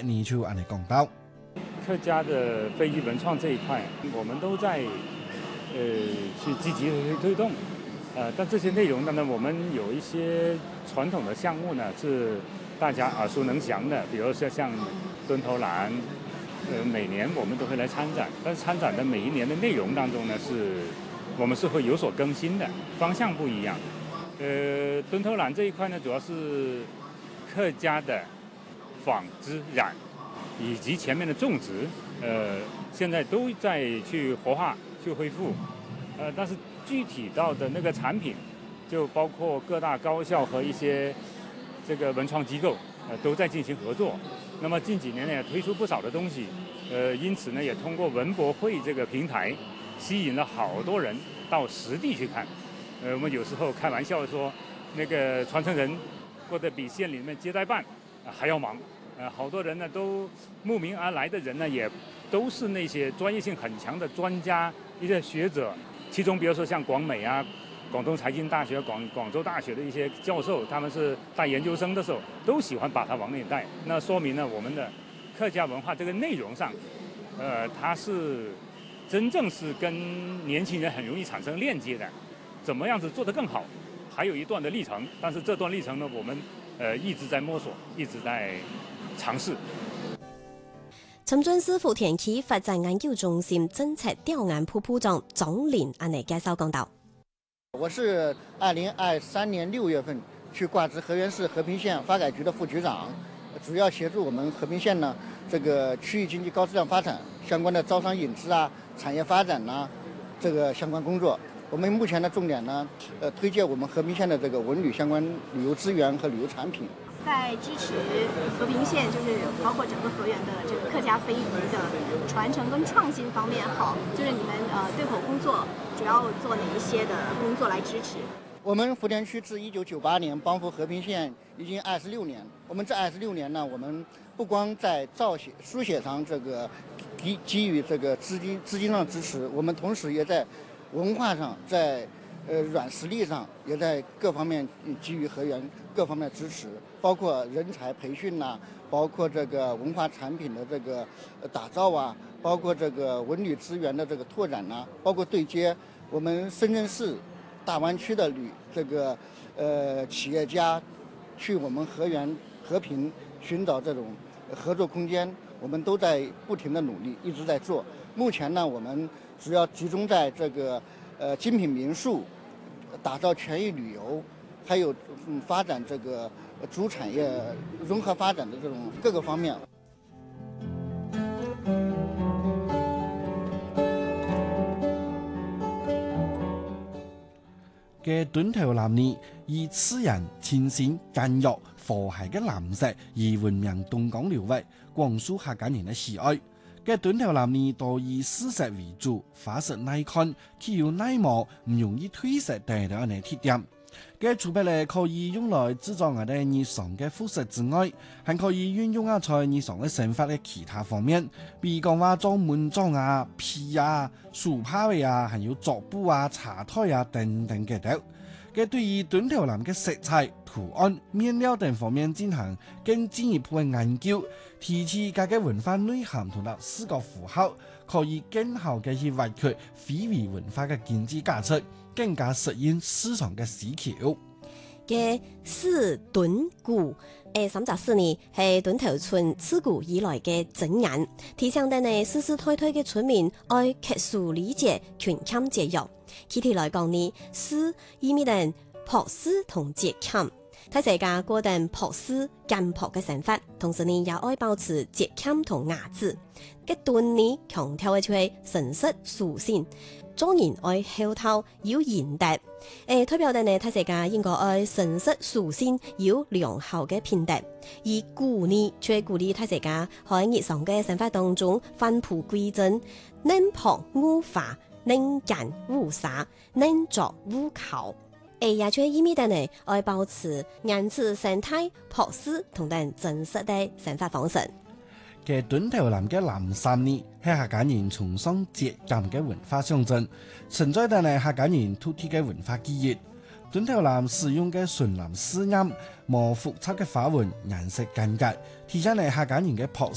你就安尼講到。 客家的非遗文創這一塊，我們都在去積極地推動。但這些內容呢，我們有一些傳統的項目呢，是大家耳熟能詳的，比如說像敦頭蘭，每年我們都會來參展，但是參展的每一年的內容當中呢，我們是會有所更新的，方向不一樣。敦頭蘭這一塊呢，主要是客家的紡織染，以及前面的種植，現在都在去活化、去恢復，但是具體到的那個產品，就包括各大高校和一些這個文創機構，都在進行合作。那麼近幾年呢，也推出不少的東西，因此呢，也通過文博會這個平台，吸引了好多人到實地去看。我們有時候開玩笑說，那個傳承人過得比縣裏面接待辦還要忙。好多人呢都慕名而來的人呢，也都是那些專業性很強的專家、一些學者。其中，比如說像廣美啊、廣東財經大學、廣州大學的一些教授，他們是帶研究生的時候，都喜歡把它往內帶。那說明呢，我們的客家文化這個內容上，它是真正是跟年輕人很容易產生鏈接的。怎麼樣子做得更好，還有一段的歷程。但是這段歷程呢，我們一直在摸索，一直在嘗試。 深圳市福田區發展研究中心政策調研副部長總林安尼介紹講到： 我是2023年6月份去掛職河源市和平縣發改局的副局長，主要協助我們和平縣呢這個區域經濟高質量發展相關的招商引資啊、產業發展啊這個相關工作。我們目前的重點呢，推介我們和平縣的這個文旅相關旅遊資源和旅遊產品。 在支持和平縣，就是包括整個河源的這個客家非遺的傳承跟創新方面，好，就是你們對口工作主要做哪一些的工作來支持？ 我們福田區自1998年幫扶和平縣已經26年。我們這26年呢，我們不光在書寫上這個給予這個資金上的支持，我們同時也在文化上，在軟實力上，也在各方面給予河源各方面的支持，包括人才培訓呐，包括這個文化產品的這個打造啊，包括這個文旅資源的這個拓展呐，包括對接我們深圳市大灣區的這個企業家去我們河源和平尋找這種合作空間，我們都在不停的努力，一直在做。目前呢，我們主要集中在這個精品民宿，打造全域旅遊，還有發展這個主產業融合發展的這種各個方面。 嘅敦頭蘭呢，以自然、清新、簡約、和諧嘅藍色而聞名東港流域，廣受客家人嘅喜愛。嘅敦頭蘭呢，多以絲色為主，花色耐看，具有耐磨，唔容易褪色等等嘅特點。嘅除別咧可以用來製作我哋日常嘅服飾之外，還可以運用在日常嘅生活嘅其他方面，比如講話做門裝啊、被啊、書包啊，還有桌布啊、茶台啊等等嘅等。嘅對於敦頭蘭嘅色彩、圖案、面料等方面進行更進一步嘅研究，提取佢嘅文化內涵同埋視覺符號，可以更好嘅去挖掘非遺文化嘅經濟價值，更加實現市場嘅需求。 嘅四敦古，34年係敦頭村自古以來嘅整人，提倡得呢世世代代嘅村民愛刻書理解、群腔節約。具體來講呢，詩意味定樸實同節儉，睇世界過定樸實簡樸嘅生活，同時呢也愛保持節儉同雅致。嘅敦呢強調嘅就係誠實素性，做人愛厚道有賢德。代表定呢睇世界應該愛誠實素性有良好嘅品德，而古呢卻鼓勵睇世界喺日常嘅生活當中返璞歸真，能樸勿華。能幹勿殺，能作勿求。也就意味着呢，愛保持原始生態、樸實同等真實的生活方式。 嘅敦頭蘭嘅藍衫呢，係客家人崇尚節儉嘅文化象徵，存在着呢客家人獨特嘅文化記憶。敦頭蘭使用嘅純藍絲染，冇複雜嘅花紋，顏色簡潔，體現呢客家人嘅樸